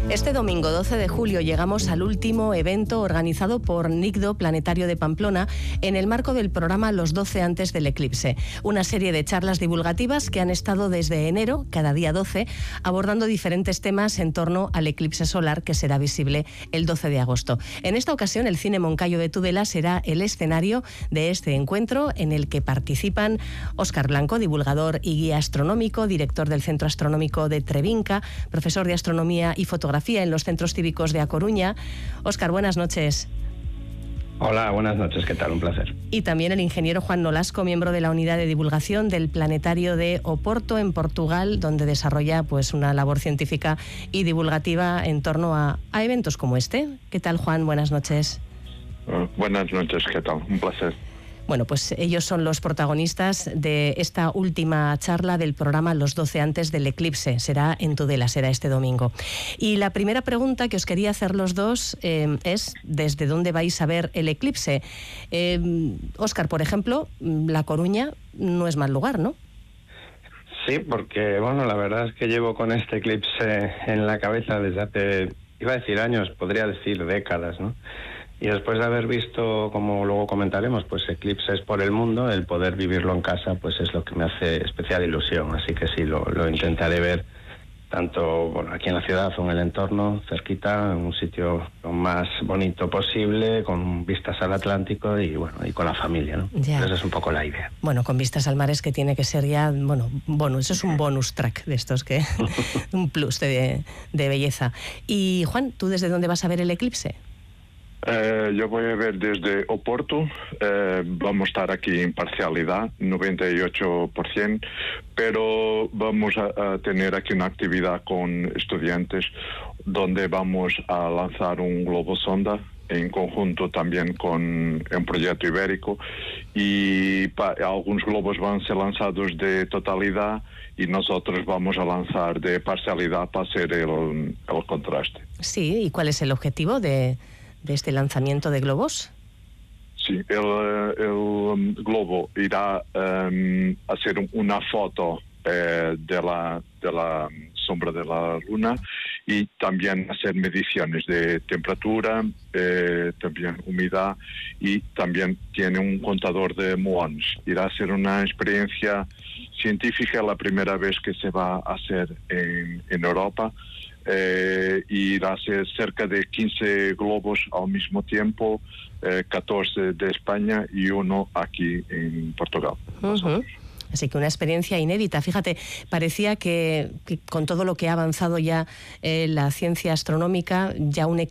Este domingo 12 de julio llegamos al último evento organizado por NICDO Planetario de Pamplona en el marco del programa Los 12 antes del eclipse. Una serie de charlas divulgativas que han estado desde enero, cada día 12, abordando diferentes temas en torno al eclipse solar que será visible el 12 de agosto. En esta ocasión, el Cine Moncayo de Tudela será el escenario de este encuentro en el que participan Óscar Blanco, divulgador y guía astronómico, director del Centro Astronómico de Trevinca, profesor de Astronomía y Fotografía en los Centros Cívicos de A Coruña. Óscar, buenas noches. Hola, buenas noches, ¿qué tal? Un placer. Y también el ingeniero Juan Nolasco, miembro de la unidad de divulgación del Planetario de Oporto, en Portugal, donde desarrolla una labor científica y divulgativa en torno a eventos como este. ¿Qué tal, Juan? Buenas noches. Buenas noches, ¿qué tal? Un placer. Bueno, pues ellos son los protagonistas de esta última charla del programa Los 12 antes del eclipse. Será en Tudela, será este domingo. Y la primera pregunta que os quería hacer los dos es ¿desde dónde vais a ver el eclipse? Óscar, por ejemplo, La Coruña no es mal lugar, ¿no? Sí, porque, bueno, la verdad es que llevo con este eclipse en la cabeza desde hace, iba a decir años, podría decir décadas, ¿no? Y después de haber visto, como luego comentaremos, pues eclipses por el mundo, el poder vivirlo en casa, pues es lo que me hace especial ilusión. Así que sí, lo intentaré ver tanto aquí en la ciudad o en el entorno, cerquita, en un sitio lo más bonito posible, con vistas al Atlántico y y con la familia, ¿no? Ya. Esa es un poco la idea. Bueno, con vistas al mar es que tiene que ser ya, eso es un bonus track de estos que un plus de belleza. Y Juan, ¿tú desde dónde vas a ver el eclipse? Yo voy a ver desde Oporto, vamos a estar aquí en parcialidad, 98%, pero vamos a tener aquí una actividad con estudiantes donde vamos a lanzar un globo sonda en conjunto también con un proyecto ibérico y algunos globos van a ser lanzados de totalidad y nosotros vamos a lanzar de parcialidad para hacer el contraste. Sí, ¿y cuál es el objetivo de este lanzamiento de globos? Sí, el globo irá a hacer una foto de la sombra de la luna y también hacer mediciones de temperatura, también humedad y también tiene un contador de muones. Irá a ser una experiencia científica, la primera vez que se va a hacer en Europa. Y irá a ser cerca de 15 globos al mismo tiempo, 14 de España y uno aquí en Portugal. Así que una experiencia inédita. Fíjate, parecía que con todo lo que ha avanzado ya la ciencia astronómica, ya un